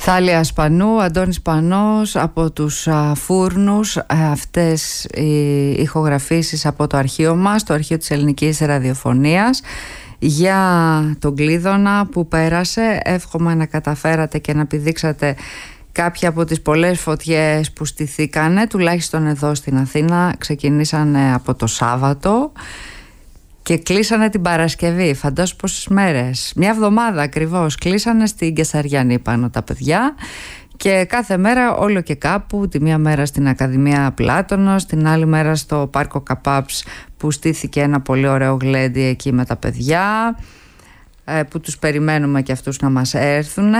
Θάλια Σπανού, Αντώνης Πανός από τους Φούρνους. Αυτές οι ηχογραφήσεις από το αρχείο μας, το αρχείο της Ελληνικής Ραδιοφωνίας, για τον Κλείδωνα που πέρασε. Εύχομαι να καταφέρατε και να πηδήξατε κάποια από τις πολλές φωτιές που στηθήκανε, τουλάχιστον εδώ στην Αθήνα. Ξεκινήσανε από το Σάββατο και κλείσανε την Παρασκευή. Φαντάσου πόσες μέρες, μια εβδομάδα ακριβώς. Κλείσανε στην Κεσαριανή πάνω τα παιδιά και κάθε μέρα όλο και κάπου. Τη μία μέρα στην Ακαδημία Πλάτωνος, την άλλη μέρα στο Πάρκο Καπάψ που στήθηκε ένα πολύ ωραίο γλέντι εκεί με τα παιδιά, που τους περιμένουμε και αυτούς να μας έρθουν.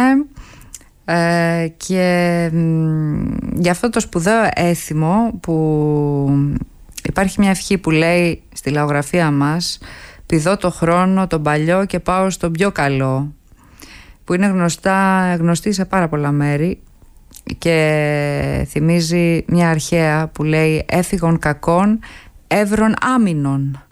Και για αυτό το σπουδαίο έθιμο που υπάρχει μια ευχή που λέει στη λαογραφία μας: πηδώ το χρόνο τον παλιό και πάω στον πιο καλό, που είναι γνωστή σε πάρα πολλά μέρη και θυμίζει μια αρχαία που λέει έφυγον κακών εύρων άμυνων.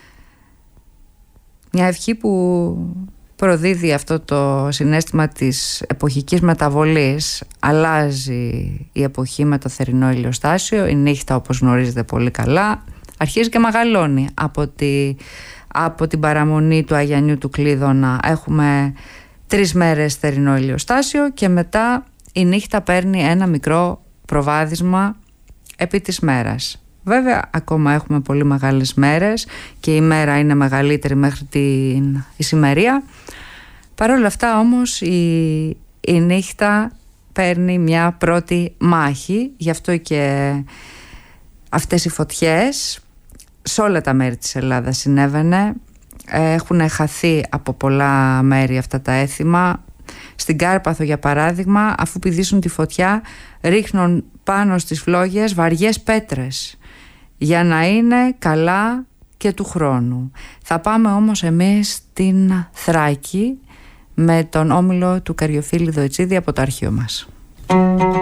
Μια ευχή που προδίδει αυτό το συναίσθημα της εποχικής μεταβολής. Αλλάζει η εποχή με το θερινό ηλιοστάσιο, η νύχτα, όπως γνωρίζετε πολύ καλά, αρχίζει και μεγαλώνει. Από την παραμονή του Αγιανιού του Κλείδωνα έχουμε 3 μέρες θερινό ηλιοστάσιο και μετά η νύχτα παίρνει ένα μικρό προβάδισμα επί της μέρας. Βέβαια ακόμα έχουμε πολύ μεγάλες μέρες και η μέρα είναι μεγαλύτερη μέχρι την ησημερία. Παρ' όλα αυτά όμως η νύχτα παίρνει μια πρώτη μάχη. Γι' αυτό και αυτές οι φωτιές σε όλα τα μέρη της Ελλάδας συνέβαινε. Έχουν χαθεί από πολλά μέρη αυτά τα έθιμα. Στην Κάρπαθο για παράδειγμα, αφού πηδήσουν τη φωτιά, ρίχνουν πάνω στις φλόγες βαριές πέτρες για να είναι καλά και του χρόνου. Θα πάμε όμως εμείς στην Θράκη με τον όμιλο του Καριοφίλη Δοητσίδη από το αρχείο μας.